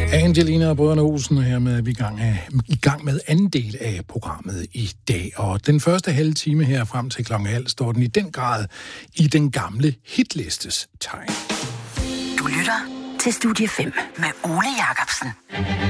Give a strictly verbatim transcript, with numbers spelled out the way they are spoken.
Angelina og Brødrene Olsen, her med, vi er i gang, af, i gang med anden del af programmet i dag. Og den første halve time her frem til klokken halv står den i den grad i den gamle hitlistes tegn. Du lytter til Studie fem med Ole Jacobsen.